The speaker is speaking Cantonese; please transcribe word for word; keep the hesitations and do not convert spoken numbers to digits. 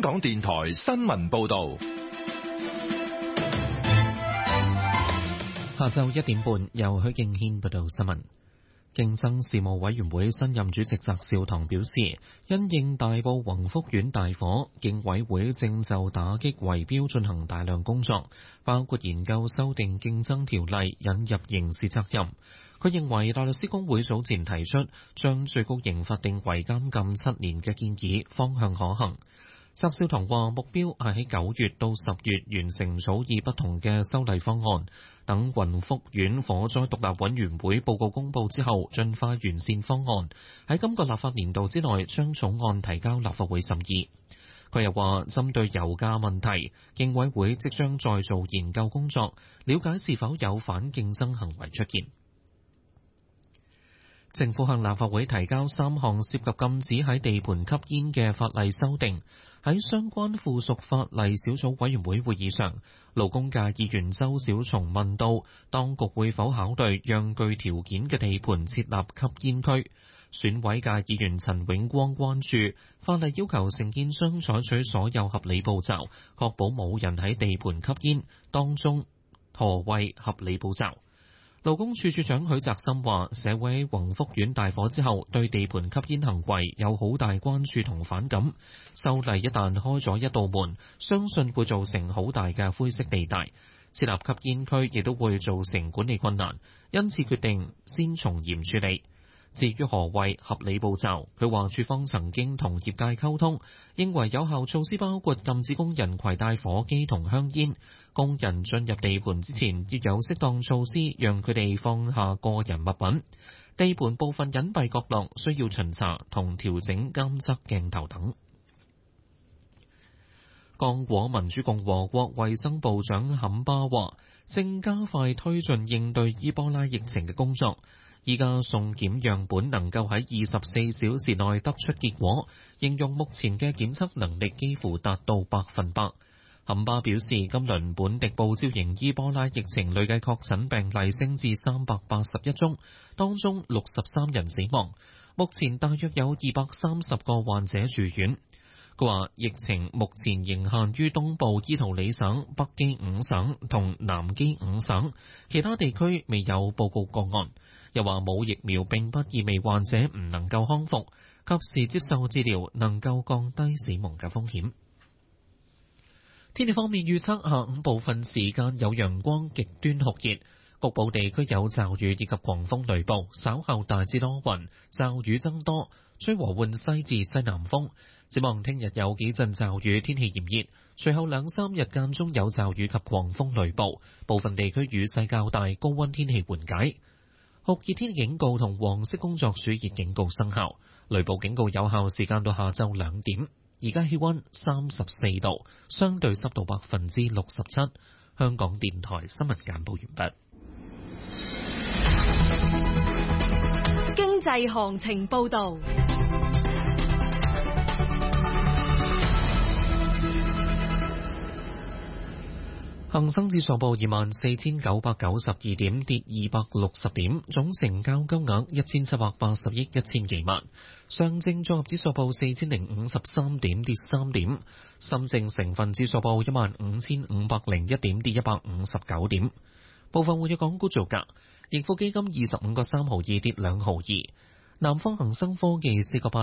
港電台新聞報道。 下晝一點半，由許敬軒報道新聞。競爭事務委員會新任主席翟紹唐表示，因應大埔宏福苑大火，競委會正就打擊圍標進行大量工作，包括研究修訂競爭條例，引入刑事責任。佢認為大律師公會早前提出將最高刑罰定為監禁七年嘅建議方向可行。翟紹唐話目標係喺九月到十月完成草擬不同嘅修例方案，等宏福苑火災獨立委員會報告公佈之後，盡快完善方案，喺今個立法年度之內將草案提交立法會審議。佢又話，針對油價問題，競委會即將再做研究工作，了解是否有反競爭行為出現。政府向立法會提交三項涉及禁止喺地盤吸煙嘅法例修訂。喺相關附屬法例小組委員會會議上，勞工界議員周小松問到，當局會否考慮讓具條件嘅地盤設立吸煙區？選委界議員陳永光關注法例要求承建商採取所有合理步驟，確保冇人喺地盤吸煙，當中何謂合理步驟？勞工處處長許澤森話，社會喺宏福苑大火之後，對地盤吸煙行為有好大關注同反感。修例一旦開咗一道門，相信會造成好大嘅灰色地帶。設立吸煙區亦都會造成管理困難，因此決定先從嚴處理。至於何謂合理步驟，佢話處方曾經同業界溝通，認為有效措施包括禁止工人攜帶火機同香煙，工人進入地盤之前要有適當措施，讓佢哋放下個人物品。地盤部分隱蔽角落需要巡查同調整監測鏡頭等。剛果民主共和國衛生部長坎巴話，正加快推進應對伊波拉疫情嘅工作。依家送檢樣本能夠喺二十四小時內得出結果，形容目前嘅檢測能力幾乎達到百分百。坎巴表示，今輪本地報招型伊波拉疫情累計確診病例升至三百八十一宗，當中六十三人死亡。目前大約有二百三十個患者住院。佢話疫情目前仍限於東部伊圖里省、北基五省同南基五省，其他地區未有報告個案。又話冇疫苗並不意味患者唔能夠康復，及時接受治療能夠降低死亡嘅風險。天氣方面預測，下午部分時間有陽光，極端酷熱，局部地區有驟雨以及狂風雷暴，稍後大致多雲，驟雨增多，吹和緩西至西南風。展望聽日有幾陣驟雨，天氣炎熱，隨後兩三日間中有驟雨及狂風雷暴，部分地區雨勢較大，高溫天氣緩解。酷熱天氣警告同黃色工作暑熱警告生效，雷暴警告有效時間到下晝兩點。而家氣溫三十四度，相對濕度百分之六十七。香港電台新聞簡報完畢。經濟行情報道。 恒生指數報二萬四千九百九十二點，跌二百六十點，總成交金額一千七百八十億一千幾萬。上證綜合指數報四千零五十三點，跌三點。深證成分指數報一萬五千五百零一點，跌一百五十九點。部分活躍港股造價，盈富基金二十五個三毫二，跌兩毫二。南方恒生科技四個八。